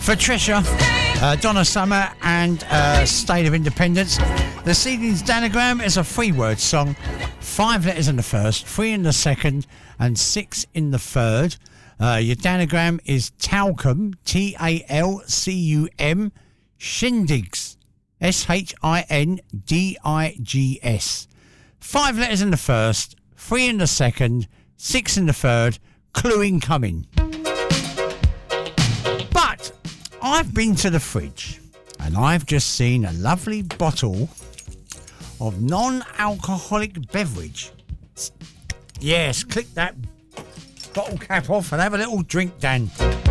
For Trisha, Donna Summer and State of Independence. This evening's Danagram is a 3-word song. 5 letters in the first, 3 in the second, and 6 in the third. Your Danagram is Talcum, Talcum, Shindigs, Shindigs. 5 letters in the first, 3 in the second, 6 in the third, clue incoming. But I've been to the fridge and I've just seen a lovely bottle of non-alcoholic beverage. Yes, click that bottle cap off and have a little drink, Dan.